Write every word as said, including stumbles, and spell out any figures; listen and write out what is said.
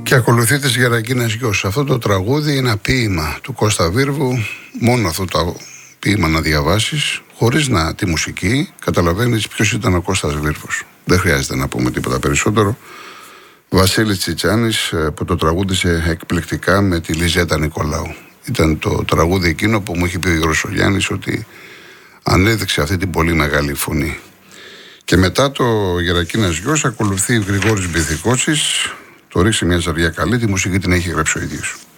Και ακολουθεί της Γερακίνας γιος. Αυτό το τραγούδι είναι ένα ποίημα του Κώστα Βίρβου. Μόνο αυτό το ποίημα να διαβάσεις, χωρίς να τη μουσική, καταλαβαίνεις ποιος ήταν ο Κώστας Βίρβος. Δεν χρειάζεται να πούμε τίποτα περισσότερο. Βασίλης Τσιτσάνης, που το τραγούδισε εκπληκτικά με τη Λιζέτα Νικολάου. Ήταν το τραγούδι εκείνο που μου είχε πει ο Γιώργος Γιάννης ότι ανέδειξε αυτή την πολύ μεγάλη φωνή. Και μετά το Γερακίνας γιος ακολουθεί ο Γρηγόρης Μπιθικότσης. Το ρίξει μια ζαριά καλή, τη μουσική την έχει γράψει ο ίδιος.